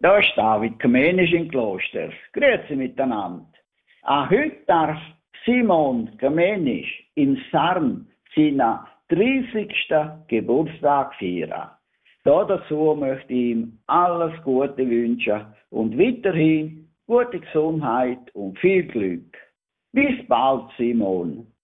Da ist David Kamenisch in Klosters. Grüezi miteinander. Auch heute darf Simon Kamenisch in Sarn seinen 30. Geburtstag feiern. Dazu möchte ich ihm alles Gute wünschen und weiterhin gute Gesundheit und viel Glück. Bis bald, Simon.